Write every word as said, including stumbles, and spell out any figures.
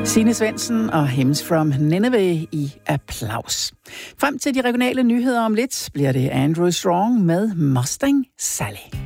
Signe Svendsen og Hymns from Nineveh i applaus. Frem til de regionale nyheder om lidt bliver det Andrew Strong med Mustang Sally.